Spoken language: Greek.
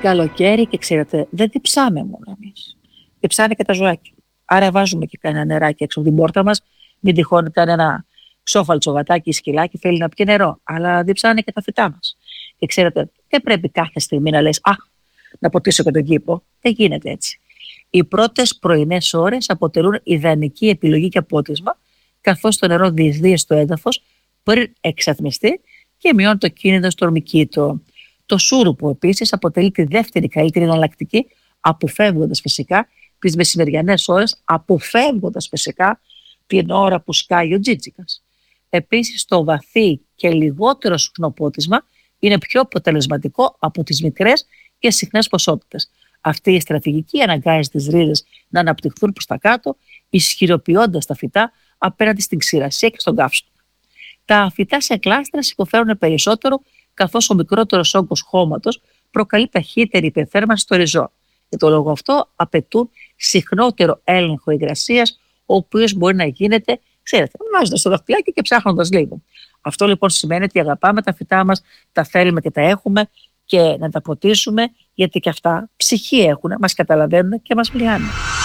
καλοκαίρι και ξέρετε, δεν διψάμε μόνο εμείς. Διψάνε και τα ζωάκια. Άρα βάζουμε και κανένα νεράκι έξω από την πόρτα μας. Μην τυχόν κανένα ξόφαλτσο γατάκι ή σκυλάκι θέλει να πιει νερό. Αλλά διψάνε και τα φυτά μας. Και ξέρετε, δεν πρέπει κάθε στιγμή να λες να ποτίσω και τον κήπο. Δεν γίνεται έτσι. Οι πρώτες πρωινές ώρες αποτελούν ιδανική επιλογή για πότισμα, καθώς το νερό διεισδύει στο έδαφος πριν εξατμιστεί και μειώνει το κίνδυνο στορμικήτο. Το σούρουπο επίσης αποτελεί τη δεύτερη καλύτερη εναλλακτική, αποφεύγοντας φυσικά τις μεσημεριανές ώρες, αποφεύγοντας φυσικά την ώρα που σκάει ο τζίτζικας. Επίσης, το βαθύ και λιγότερο συχνό πότισμα είναι πιο αποτελεσματικό από τις μικρές και συχνές ποσότητες. Αυτή η στρατηγική αναγκάζει τις ρίζες να αναπτυχθούν προς τα κάτω, ισχυροποιώντας τα φυτά απέναντι στην ξηρασία και στον καύσωνα. Τα φυτά σε κλάστρες υποφέρουν περισσότερο, καθώς ο μικρότερος όγκος χώματος προκαλεί ταχύτερη υπερθέρμανση στο ριζό. Για τον λόγο αυτό απαιτούν συχνότερο έλεγχο υγρασίας, ο οποίος μπορεί να γίνεται, ξέρετε, βάζοντας το δαχτυλάκι και ψάχνοντας λίγο. Αυτό λοιπόν σημαίνει ότι αγαπάμε τα φυτά μας, τα θέλουμε και τα έχουμε και να τα ποτίσουμε, γιατί και αυτά ψυχή έχουν, μας καταλαβαίνουν και μας μιλάνε.